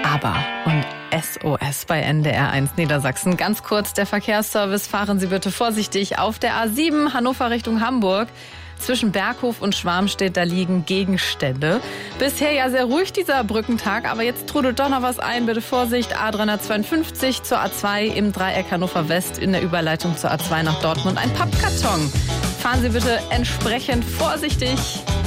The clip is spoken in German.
ABBA und SOS bei NDR1 Niedersachsen. Ganz kurz der Verkehrsservice. Fahren Sie bitte vorsichtig auf der A7 Hannover Richtung Hamburg. Zwischen Berghof und Schwarmstedt, da liegen Gegenstände. Bisher ja sehr ruhig dieser Brückentag, aber jetzt trudelt doch noch was ein. Bitte Vorsicht, A352 zur A2 im Dreieck Hannover West in der Überleitung zur A2 nach Dortmund. Ein Pappkarton. Fahren Sie bitte entsprechend vorsichtig.